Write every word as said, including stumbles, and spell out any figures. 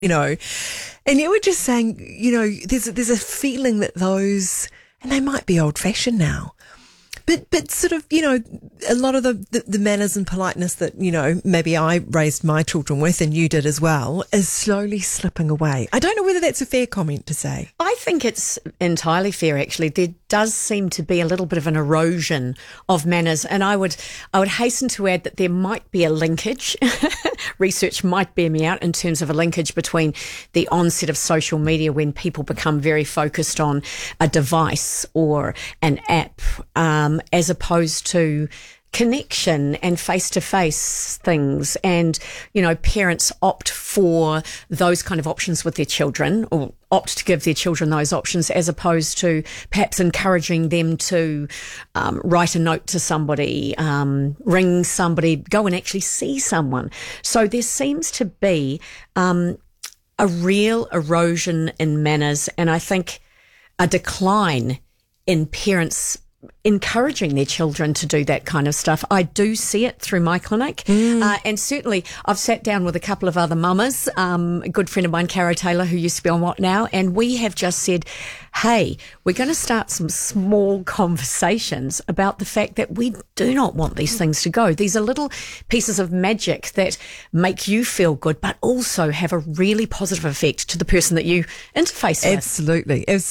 you know. And you were just saying, you know, there's a, there's a feeling that those, and they might be old fashioned now, but but sort of, you know, a lot of the, the, the manners and politeness that, you know, maybe I raised my children with and you did as well, is slowly slipping away. I don't know whether that's a fair comment to say. I think it's entirely fair, actually. There does seem to be a little bit of an erosion of manners, and I would I would hasten to add that there might be a linkage. Research might bear me out in terms of a linkage between the onset of social media, when people become very focused on a device or an app, um, as opposed to connection and face-to-face things, and, you know, parents opt for those kind of options with their children, or opt to give their children those options, as opposed to perhaps encouraging them to um, write a note to somebody, um, ring somebody, go and actually see someone. So there seems to be um, a real erosion in manners, and I think a decline in parents encouraging their children to do that kind of stuff. I do see it through my clinic. Mm. Uh, and certainly I've sat down with a couple of other mamas, um, a good friend of mine, Caro Taylor, who used to be on What Now, and we have just said, hey, we're going to start some small conversations about the fact that we do not want these things to go. These are little pieces of magic that make you feel good, but also have a really positive effect to the person that you interface with. Absolutely. Absolutely.